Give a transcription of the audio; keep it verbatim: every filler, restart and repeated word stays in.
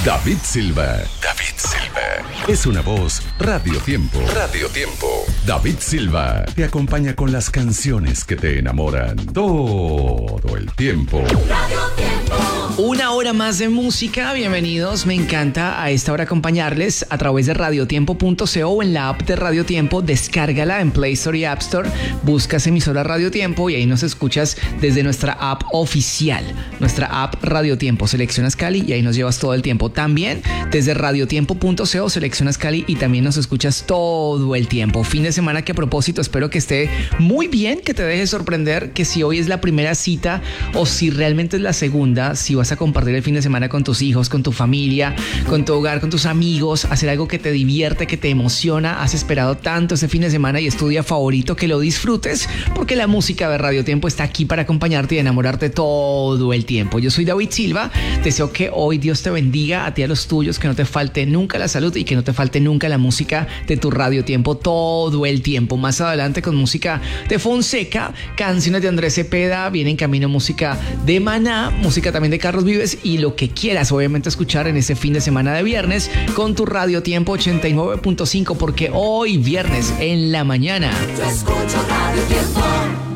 David Silva. David Silva. Es una voz Radio Tiempo. Radio Tiempo. David Silva te acompaña con las canciones que te enamoran todo el tiempo. Radio Tiempo. Una hora más de música, bienvenidos, me encanta a esta hora acompañarles a través de radiotiempo punto co o en la app de Radio Tiempo. Descárgala en Play Store y App Store, buscas emisora Radio Tiempo y ahí nos escuchas desde nuestra app oficial, nuestra app Radio Tiempo. Seleccionas Cali y ahí nos llevas todo el tiempo. También desde radiotiempo punto co seleccionas Cali y también nos escuchas todo el tiempo. Fin de semana que, a propósito, espero que esté muy bien, que te deje sorprender, que si hoy es la primera cita o si realmente es la segunda, si vas a compartir el fin de semana con tus hijos, con tu familia, con tu hogar, con tus amigos, hacer algo que te divierte, que te emociona, has esperado tanto ese fin de semana y es tu día favorito, que lo disfrutes, porque la música de Radio Tiempo está aquí para acompañarte y enamorarte todo el tiempo. Yo soy David Silva, deseo que hoy Dios te bendiga, a ti, a los tuyos, que no te falte nunca la salud y que no te falte nunca la música de tu Radio Tiempo todo el tiempo. Más adelante con música de Fonseca, canciones de Andrés Cepeda, viene en camino música de Maná, música también de Carlos Vives y lo que quieras obviamente escuchar en ese fin de semana de viernes con tu Radio Tiempo ochenta y nueve punto cinco, porque hoy viernes en la mañana Yo escucho Radio Tiempo.